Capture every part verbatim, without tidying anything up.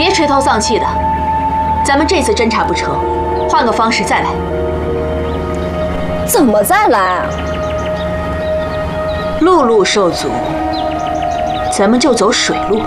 别垂头丧气的，咱们这次侦查不成，换个方式再来。 怎么再来啊？ 陆路受阻，咱们就走水路。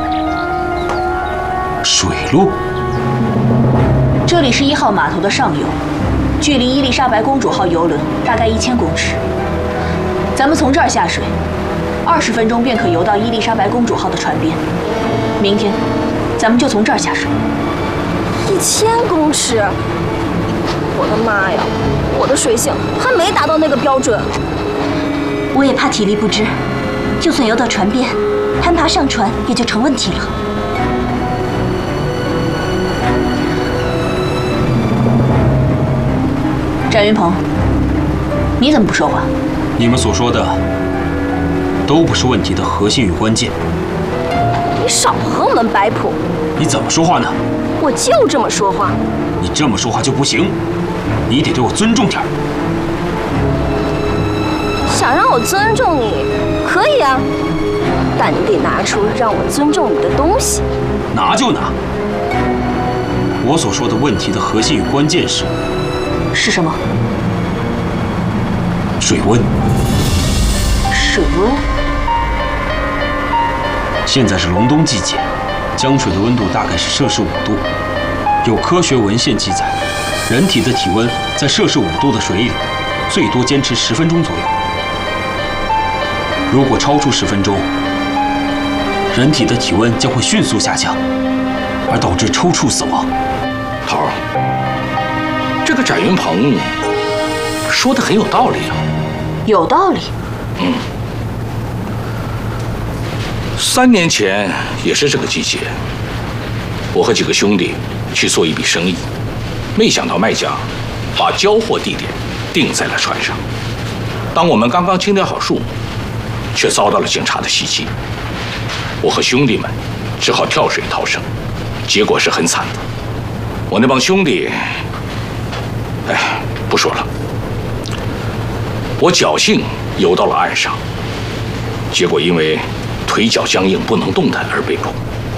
水路？ 这里是一号码头的上游，距离伊丽莎白公主号游轮大概一千公尺。咱们从这儿下水，二十分钟便可游到伊丽莎白公主号的船边。明天，咱们就从这儿下水。 一千公尺！我的妈呀，我的水性还没达到那个标准。 我也怕体力不支，就算游到船边，攀爬上船也就成问题了。 展云鹏，你怎么不说话？ 你们所说的都不是问题的核心与关键。 你少和我们摆谱！ 你怎么说话呢？ 我就这么说话。 你这么说话就不行，你得对我尊重点儿。 想让我尊重你，可以啊，但你得拿出让我尊重你的东西。 拿就拿。我所说的问题的核心与关键是是什么？ 水温。 水温？ 现在是隆冬季节，江水的温度大概是摄氏五度。有科学文献记载，人体的体温在摄氏五度的水里，最多坚持十分钟左右。如果超出十分钟，人体的体温将会迅速下降，而导致抽搐死亡。 头儿，这个展云鹏说的很有道理啊。 有道理。 嗯。三年前也是这个季节，我和几个兄弟去做一笔生意，没想到卖家把交货地点定在了船上。当我们刚刚清点好数，却遭到了警察的袭击。我和兄弟们只好跳水逃生，结果是很惨的。我那帮兄弟，哎，不说了。我侥幸游到了岸上，结果因为腿脚僵硬不能动弹而被捕。